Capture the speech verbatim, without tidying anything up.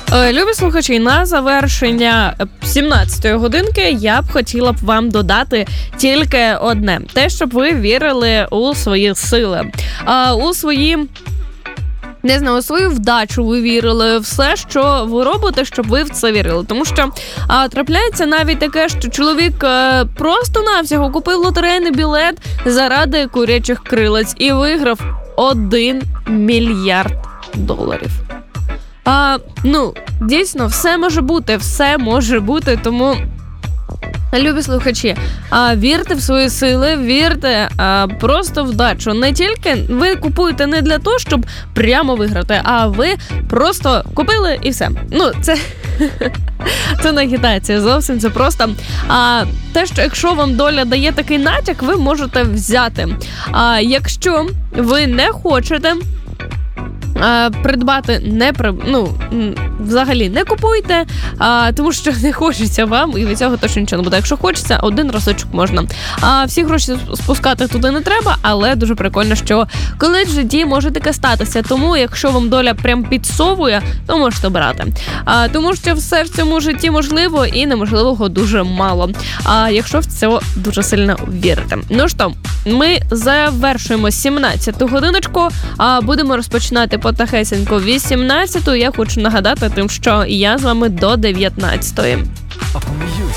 Любі слухачі, на завершення сімнадцятої годинки я б хотіла б вам додати тільки одне. Те, щоб ви вірили у свої сили, у свої... Не знаю, у свою вдачу ви вірили, все, що ви робите, щоб ви в це вірили. Тому що а, трапляється навіть таке, що чоловік а, просто-навсього купив лотерейний білет заради курячих крилець і виграв один мільярд доларів. А, ну, дійсно, все може бути, все може бути, тому... Любі слухачі, а, вірте в свої сили, вірте а, просто в вдачу. Не тільки ви купуєте не для того, щоб прямо виграти, а ви просто купили і все. Ну, це, це не агітація зовсім, це просто а, те, що якщо вам доля дає такий натяк, ви можете взяти. А якщо ви не хочете А, придбати не при... ну, взагалі не купуйте, а, тому що не хочеться вам, і від цього точно нічого не буде. Якщо хочеться, один разочок можна. А всі гроші спускати туди не треба, але дуже прикольно, що колись в житті може таке статися. Тому, якщо вам доля прям підсовує, то можете брати. А, тому що все в цьому житті можливо і неможливого дуже мало. А якщо в це дуже сильно вірите. Ну що, ми завершуємо сімнадцяту годиночку, а будемо розпочинати потихесенько вісімнадцяту. Я хочу нагадати тим, що я з вами до дев'ятнадцятої.